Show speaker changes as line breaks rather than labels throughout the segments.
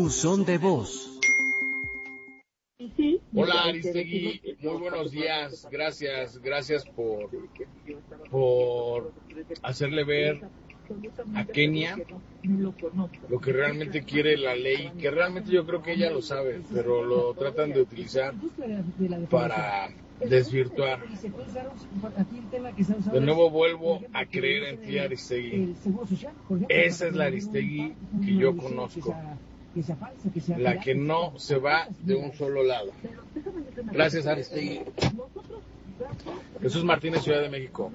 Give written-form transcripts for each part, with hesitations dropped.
Buzón de voz.
Hola Aristegui, muy buenos días, gracias por hacerle ver a Kenia lo que realmente quiere la ley, que realmente yo creo que ella lo sabe, pero lo tratan de utilizar para desvirtuar. De nuevo vuelvo a creer en ti, Aristegui. Esa es la Aristegui que yo conozco, la que no se va de un solo lado. Gracias, Aristegui. Jesús Martínez, Ciudad de México.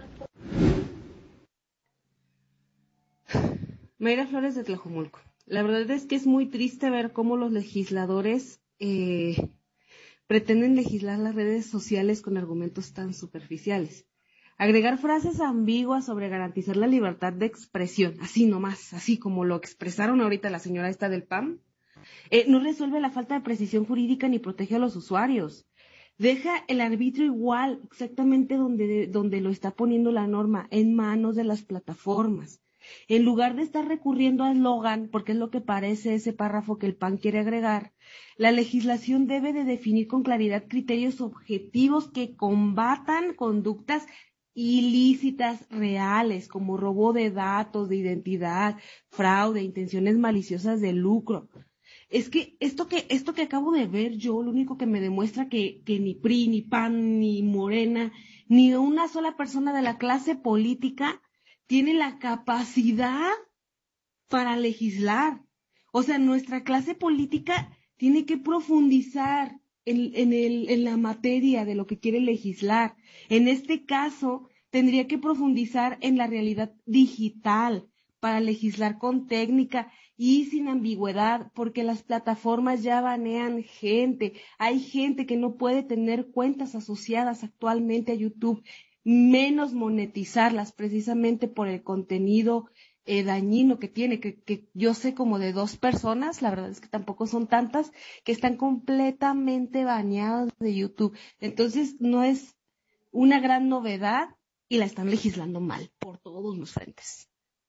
Mayra Flores de Tlajomulco. La verdad es que es muy triste ver cómo los legisladores pretenden legislar las redes sociales con argumentos tan superficiales. Agregar frases ambiguas sobre garantizar la libertad de expresión, así nomás, así como lo expresaron ahorita la señora esta del PAN, no resuelve la falta de precisión jurídica ni protege a los usuarios. Deja el arbitrio igual, exactamente donde lo está poniendo la norma, en manos de las plataformas. En lugar de estar recurriendo a eslogan, porque es lo que parece ese párrafo que el PAN quiere agregar, la legislación debe de definir con claridad criterios objetivos que combatan conductas ilícitas reales, como robo de datos, de identidad, fraude, intenciones maliciosas de lucro. Es que esto que acabo de ver yo, lo único que me demuestra que ni PRI, ni PAN, ni Morena, ni una sola persona de la clase política tiene la capacidad para legislar. O sea, nuestra clase política tiene que profundizar en la materia de lo que quiere legislar. En este caso, tendría que profundizar en la realidad digital para legislar con técnica y sin ambigüedad, porque las plataformas ya banean gente. Hay gente que no puede tener cuentas asociadas actualmente a YouTube, menos monetizarlas precisamente por el contenido dañino que tiene, que yo sé como de 2 personas, la verdad es que tampoco son tantas, que están completamente baneadas de YouTube. Entonces no es una gran novedad y la están legislando mal por todos los frentes.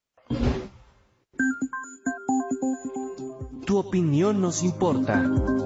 Tu opinión nos importa.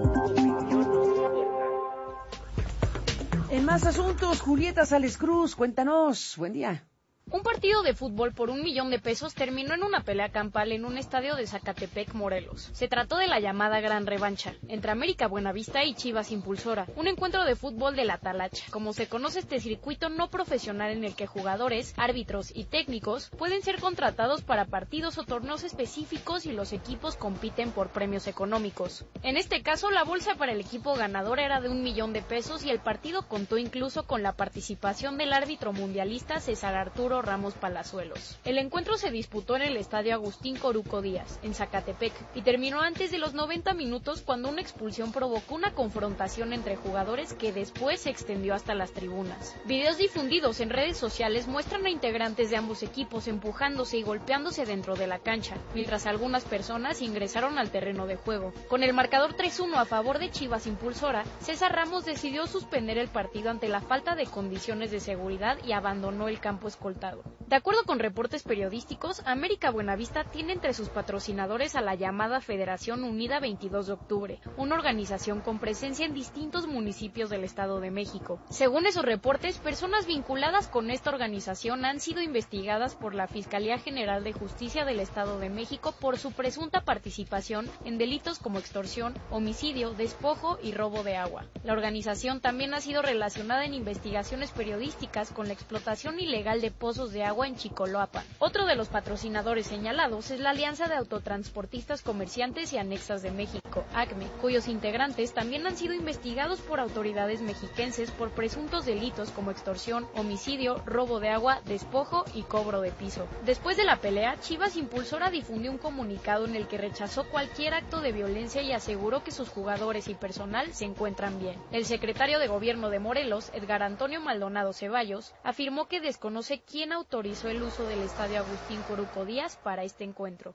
En más asuntos, Julieta Sales Cruz, cuéntanos. Buen día.
Un partido de fútbol por $1 millón terminó en una pelea campal en un estadio de Zacatepec, Morelos. Se trató de la llamada Gran Revancha, entre América Buenavista y Chivas Impulsora, un encuentro de fútbol de la talacha, como se conoce este circuito no profesional en el que jugadores, árbitros y técnicos pueden ser contratados para partidos o torneos específicos y los equipos compiten por premios económicos. En este caso, la bolsa para el equipo ganador era de $1 millón y el partido contó incluso con la participación del árbitro mundialista César Arturo Ramos Palazuelos. El encuentro se disputó en el estadio Agustín Coruco Díaz, en Zacatepec, y terminó antes de los 90 minutos cuando una expulsión provocó una confrontación entre jugadores que después se extendió hasta las tribunas. Videos difundidos en redes sociales muestran a integrantes de ambos equipos empujándose y golpeándose dentro de la cancha, mientras algunas personas ingresaron al terreno de juego. Con el marcador 3-1 a favor de Chivas Impulsora, César Ramos decidió suspender el partido ante la falta de condiciones de seguridad y abandonó el campo escoltado. De acuerdo con reportes periodísticos, América Buenavista tiene entre sus patrocinadores a la llamada Federación Unida 22 de Octubre, una organización con presencia en distintos municipios del Estado de México. Según esos reportes, personas vinculadas con esta organización han sido investigadas por la Fiscalía General de Justicia del Estado de México por su presunta participación en delitos como extorsión, homicidio, despojo y robo de agua. La organización también ha sido relacionada en investigaciones periodísticas con la explotación ilegal de pozos de agua en Chicoloapan. Otro de los patrocinadores señalados es la Alianza de Autotransportistas Comerciantes y Anexas de México, ACME, cuyos integrantes también han sido investigados por autoridades mexiquenses por presuntos delitos como extorsión, homicidio, robo de agua, despojo y cobro de piso. Después de la pelea, Chivas Impulsora difundió un comunicado en el que rechazó cualquier acto de violencia y aseguró que sus jugadores y personal se encuentran bien. El secretario de Gobierno de Morelos, Edgar Antonio Maldonado Ceballos, afirmó que desconoce quién autorizó el uso del estadio Agustín Coruco Díaz para este encuentro.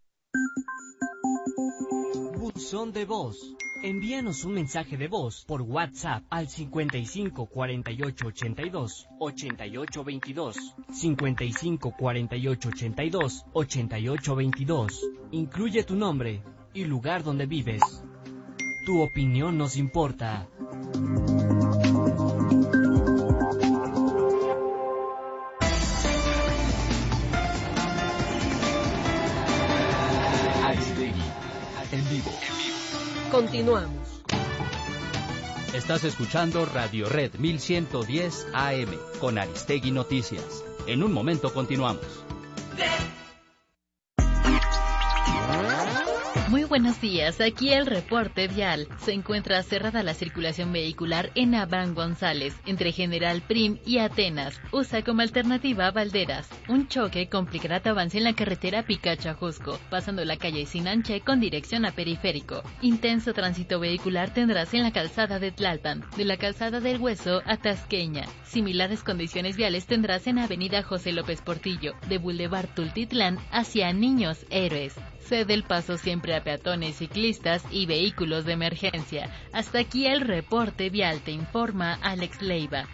Buzón de voz. Envíanos un mensaje de voz por WhatsApp al 55 48 82 88 22, 55 48 82 88 22. Incluye tu nombre y lugar donde vives. Tu opinión nos importa.
Aristegui, en vivo.
Continuamos.
Estás escuchando Radio Red 1110 AM con Aristegui Noticias. En un momento continuamos.
Muy buenos días, aquí el reporte vial. Se encuentra cerrada la circulación vehicular en Abraham González, entre General Prim y Atenas. Usa como alternativa Valderas. Un choque complicará tu avance en la carretera Picacha-Jusco, pasando la calle Sinanche con dirección a Periférico. Intenso tránsito vehicular tendrás en la calzada de Tlalpan, de la calzada del Hueso a Tasqueña. Similares condiciones viales tendrás en Avenida José López Portillo, de Boulevard Tultitlán hacia Niños Héroes. Cede el paso siempre a peatones, ciclistas y vehículos de emergencia. Hasta aquí el reporte vial, te informa Alex Leiva.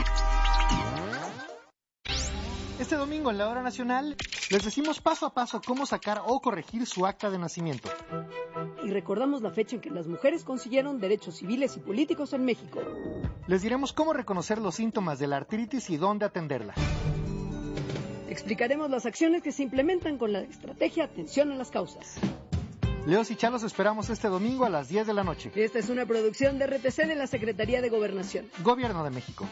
Este domingo en la Hora Nacional les decimos paso a paso cómo sacar o corregir su acta de nacimiento.
Y recordamos la fecha en que las mujeres consiguieron derechos civiles y políticos en México.
Les diremos cómo reconocer los síntomas de la artritis y dónde atenderla.
Explicaremos las acciones que se implementan con la estrategia Atención a las Causas.
Leos y Chalos esperamos este domingo a las 10 de la noche.
Esta es una producción de RTC de la Secretaría de Gobernación.
Gobierno de México.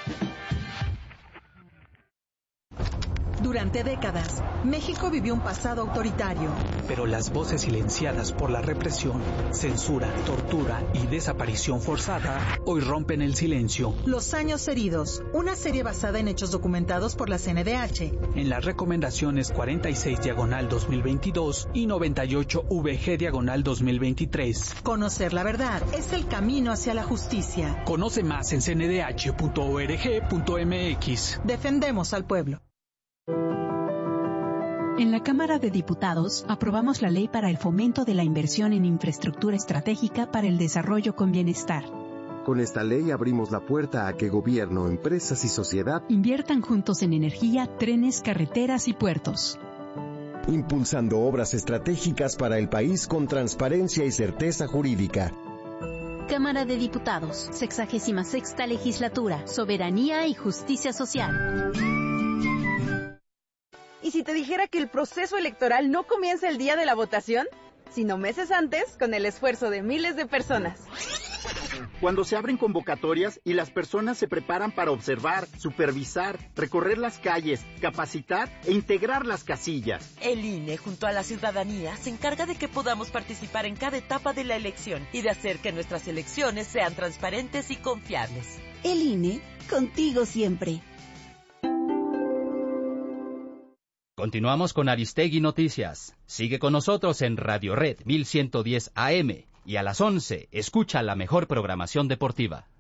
Durante décadas, México vivió un pasado autoritario.
Pero las voces silenciadas por la represión, censura, tortura y desaparición forzada hoy rompen el silencio.
Los años heridos, una serie basada en hechos documentados por la CNDH.
En las recomendaciones 46/2022 y 98VG/2023.
Conocer la verdad es el camino hacia la justicia.
Conoce más en cndh.org.mx.
Defendemos al pueblo.
En la Cámara de Diputados aprobamos la Ley para el Fomento de la Inversión en Infraestructura Estratégica para el Desarrollo con Bienestar.
Con esta ley abrimos la puerta a que gobierno, empresas y sociedad
inviertan juntos en energía, trenes, carreteras y puertos.
Impulsando obras estratégicas para el país con transparencia y certeza jurídica.
Cámara de Diputados, 66ª Legislatura, Soberanía y Justicia Social.
¿Y si te dijera que el proceso electoral no comienza el día de la votación, sino meses antes, con el esfuerzo de miles de personas?
Cuando se abren convocatorias y las personas se preparan para observar, supervisar, recorrer las calles, capacitar e integrar las casillas.
El INE, junto a la ciudadanía, se encarga de que podamos participar en cada etapa de la elección y de hacer que nuestras elecciones sean transparentes y confiables.
El INE, contigo siempre.
Continuamos con Aristegui Noticias. Sigue con nosotros en Radio Red 1110 AM y a las 11 escucha la mejor programación deportiva.